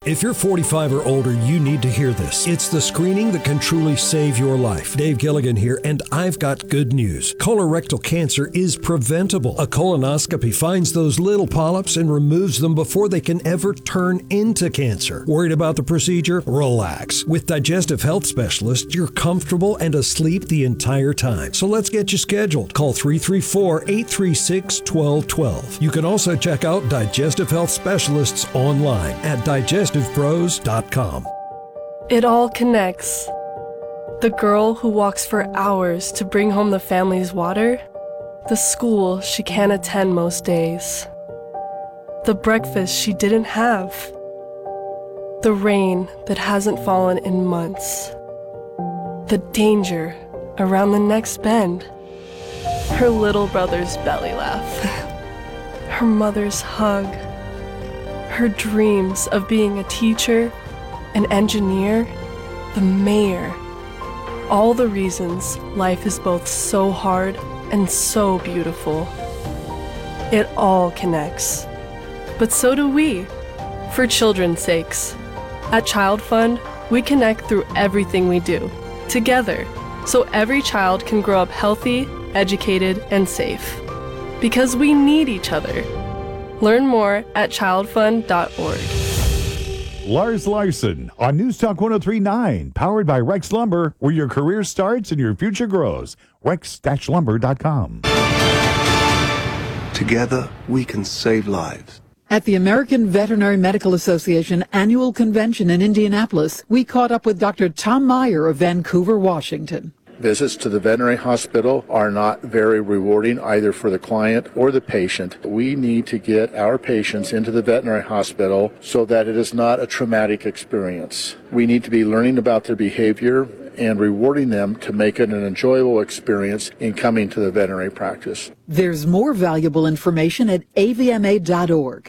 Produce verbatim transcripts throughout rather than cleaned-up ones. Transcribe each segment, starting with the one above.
If you're forty-five or older, you need to hear this. It's the screening that can truly save your life. Dave Gilligan here, and I've got good news. Colorectal cancer is preventable. A colonoscopy finds those little polyps and removes them before they can ever turn into cancer. Worried about the procedure? Relax. With Digestive Health Specialists, you're comfortable and asleep the entire time. So let's get you scheduled. Call three three four, eight three six, one two one two. You can also check out Digestive Health Specialists online at digestive pros dot com. It all connects. The girl who walks for hours to bring home the family's water, the school she can't attend most days, the breakfast she didn't have, the rain that hasn't fallen in months, the danger around the next bend, her little brother's belly laugh, her mother's hug, her dreams of being a teacher, an engineer, the mayor. All the reasons life is both so hard and so beautiful. It all connects. But so do we, for children's sakes. At Child Fund, we connect through everything we do, together, so every child can grow up healthy, educated, and safe. Because we need each other. Learn more at child fund dot org. Lars Larson on News Talk one oh three point nine, powered by Rex Lumber, where your career starts and your future grows. rex dash lumber dot com. Together, we can save lives. At the American Veterinary Medical Association annual convention in Indianapolis, we caught up with Doctor Tom Meyer of Vancouver, Washington. Visits to the veterinary hospital are not very rewarding either for the client or the patient. We need to get our patients into the veterinary hospital so that it is not a traumatic experience. We need to be learning about their behavior and rewarding them to make it an enjoyable experience in coming to the veterinary practice. There's more valuable information at A V M A dot org.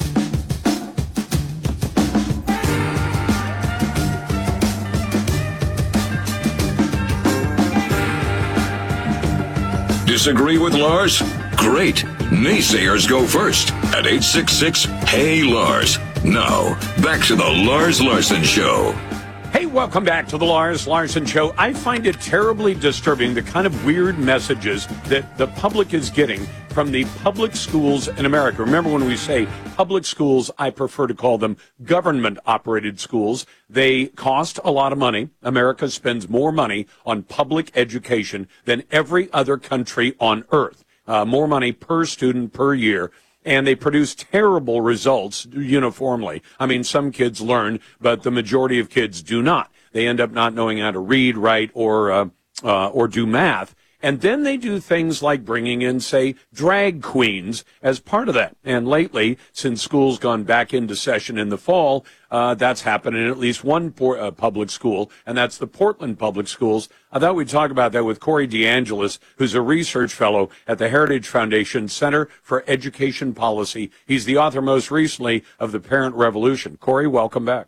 Disagree with Lars? Great. Naysayers go first at eight six six, H E Y, Lars. Now, back to the Lars Larson Show. Hey, welcome back to the Lars Larson Show. I find it terribly disturbing, the kind of weird messages that the public is getting from the public schools in America. Remember, when we say public schools, I prefer to call them government-operated schools. They cost a lot of money. America spends more money on public education than every other country on earth. Uh, more money per student per year. And they produce terrible results uniformly. I mean, some kids learn, but the majority of kids do not. They end up not knowing how to read, write, or uh, uh, or do math. And then they do things like bringing in, say, drag queens as part of that. And lately, since school's gone back into session in the fall, uh, that's happened in at least one por- uh, public school, and that's the Portland Public Schools. I thought we'd talk about that with Corey DeAngelis, who's a research fellow at the Heritage Foundation Center for Education Policy. He's the author most recently of The Parent Revolution. Corey, welcome back.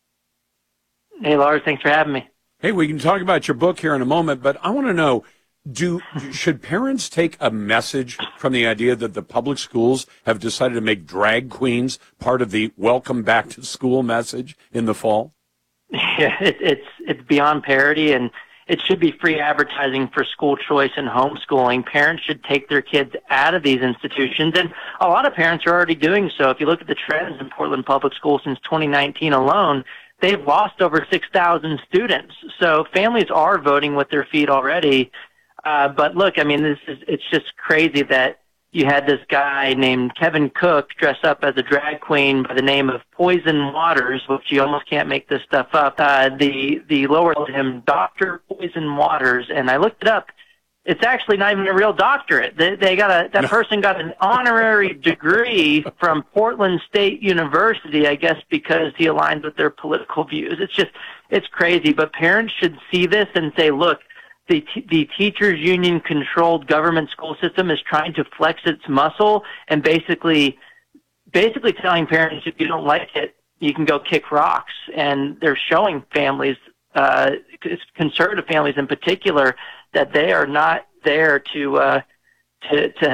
Hey, Lars, thanks for having me. Hey, we can talk about your book here in a moment, but I want to know, Do should parents take a message from the idea that the public schools have decided to make drag queens part of the welcome back to school message in the fall? Yeah, it, it's it's beyond parody, and it should be free advertising for school choice and homeschooling. Parents should take their kids out of these institutions, and a lot of parents are already doing so. If you look at the trends in Portland Public Schools since twenty nineteen alone, they've lost over six thousand students. So families are voting with their feet already. Uh, but look, I mean, this is, it's just crazy that you had this guy named Kevin Cook dress up as a drag queen by the name of Poison Waters, which you almost can't make this stuff up. Uh, the, the lower called him Doctor Poison Waters, and I looked it up. It's actually not even a real doctorate. They, they got a, that no. person got an honorary degree from Portland State University, I guess, because he aligns with their political views. It's just, it's crazy. But parents should see this and say, look, The, t- the teachers union controlled government school system is trying to flex its muscle and basically, basically telling parents, if you don't like it, you can go kick rocks. And they're showing families, uh, conservative families in particular, that they are not there to, uh, to, to